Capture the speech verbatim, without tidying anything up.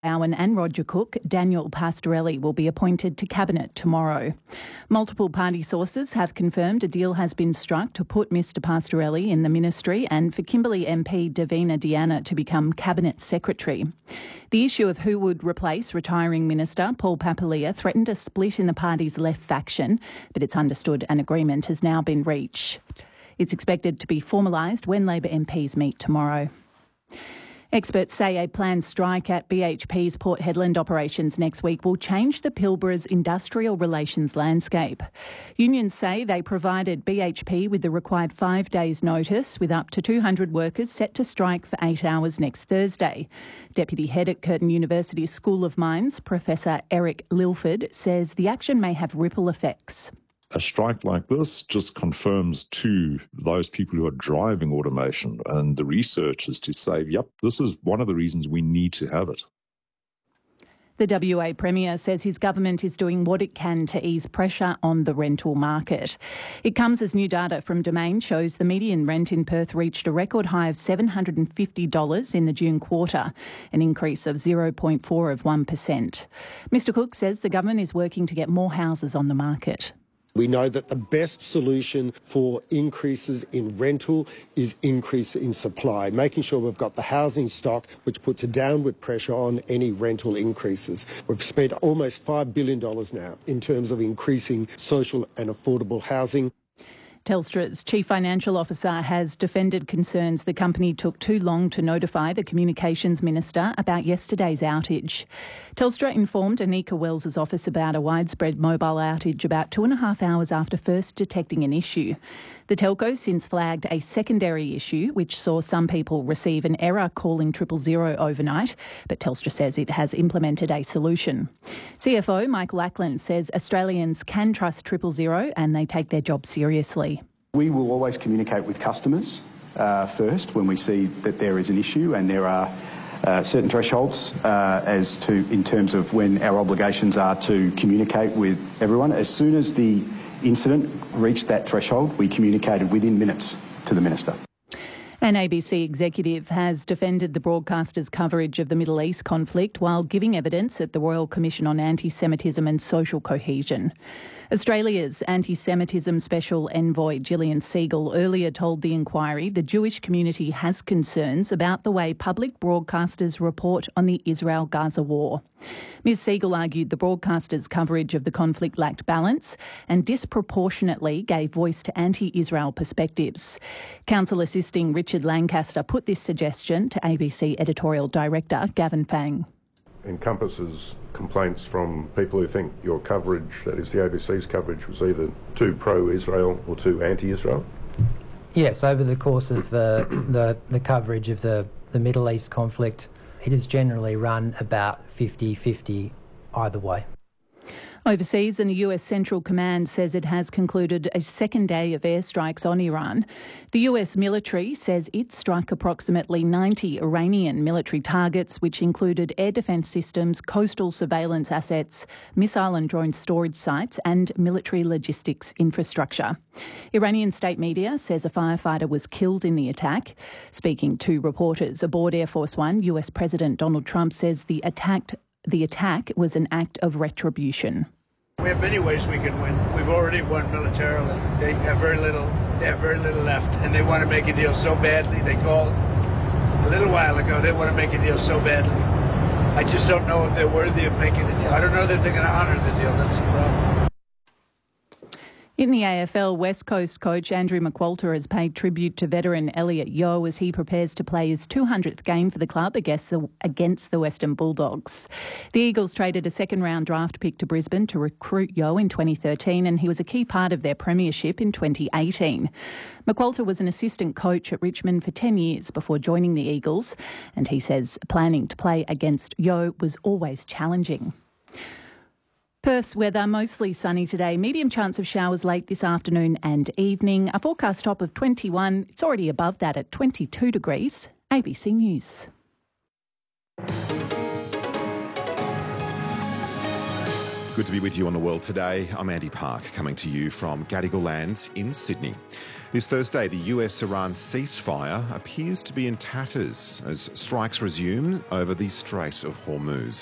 Owen and Roger Cook, Daniel Pastorelli will be appointed to Cabinet tomorrow. Multiple party sources have confirmed a deal has been struck to put Mr Pastorelli in the ministry and for Kimberley M P Davina Diana to become Cabinet Secretary. The issue of who would replace retiring Minister Paul Papalia threatened a split in the party's left faction, but it's understood an agreement has now been reached. It's expected to be formalised when Labor M Ps meet tomorrow. Experts say a planned strike at B H P's Port Hedland operations next week will change the Pilbara's industrial relations landscape. Unions say they provided B H P with the required five days' notice, with up to two hundred workers set to strike for eight hours next Thursday. Deputy Head at Curtin University School of Mines, Professor Eric Lilford, says the action may have ripple effects. A strike like this just confirms to those people who are driving automation and the researchers to say, yep, this is one of the reasons we need to have it. The W A Premier says his government is doing what it can to ease pressure on the rental market. It comes as new data from Domain shows the median rent in Perth reached a record high of seven hundred fifty dollars in the June quarter, an increase of zero point four of one percent. Mr Cook says the government is working to get more houses on the market. We know that the best solution for increases in rental is increase in supply, making sure we've got the housing stock which puts a downward pressure on any rental increases. We've spent almost five billion dollars now in terms of increasing social and affordable housing. Telstra's Chief Financial Officer has defended concerns the company took too long to notify the Communications Minister about yesterday's outage. Telstra informed Anika Wells' office about a widespread mobile outage about two and a half hours after first detecting an issue. The telco since flagged a secondary issue which saw some people receive an error calling triple zero overnight, but Telstra says it has implemented a solution. C F O Michael Ackland says Australians can trust triple zero and they take their job seriously. We will always communicate with customers uh, first when we see that there is an issue, and there are uh, certain thresholds uh, as to in terms of when our obligations are to communicate with everyone. As soon as the incident reached that threshold, we communicated within minutes to the Minister. An A B C executive has defended the broadcaster's coverage of the Middle East conflict while giving evidence at the Royal Commission on Anti-Semitism and Social Cohesion. Australia's anti-Semitism Special Envoy Gillian Siegel earlier told the inquiry the Jewish community has concerns about the way public broadcasters report on the Israel-Gaza war. Ms Siegel argued the broadcasters' coverage of the conflict lacked balance and disproportionately gave voice to anti-Israel perspectives. Counsel assisting Richard Lancaster put this suggestion to A B C editorial director Gavin Fang. Encompasses complaints from people who think your coverage, that is the A B C's coverage, was either too pro-Israel or too anti-Israel? Yes, over the course of the, the, the coverage of the, the Middle East conflict, it has generally run about fifty fifty either way. Overseas, and the U S Central Command says it has concluded a second day of airstrikes on Iran. The U S military says it struck approximately ninety Iranian military targets, which included air defence systems, coastal surveillance assets, missile and drone storage sites and military logistics infrastructure. Iranian state media says a firefighter was killed in the attack. Speaking to reporters aboard Air Force One, U S President Donald Trump says the attack The attack was an act of retribution. We have many ways we can win. We've already won militarily. They have very little. They have very little left, and they want to make a deal so badly. They called a little while ago. They want to make a deal so badly. I just don't know if they're worthy of making a deal. I don't know that they're going to honour the deal. That's the problem. In the A F L, West Coast coach Andrew McQualter has paid tribute to veteran Elliot Yeo as he prepares to play his two hundredth game for the club against the, against the Western Bulldogs. The Eagles traded a second-round draft pick to Brisbane to recruit Yeo in twenty thirteen, and he was a key part of their premiership in twenty eighteen. McQualter was an assistant coach at Richmond for ten years before joining the Eagles, and he says planning to play against Yeo was always challenging. Perth's weather, mostly sunny today. Medium chance of showers late this afternoon and evening. A forecast top of twenty-one. It's already above that at twenty-two degrees. A B C News. Good to be with you on The World Today. I'm Andy Park, coming to you from Gadigal Lands in Sydney. This Thursday, the U S-Iran ceasefire appears to be in tatters as strikes resume over the Strait of Hormuz.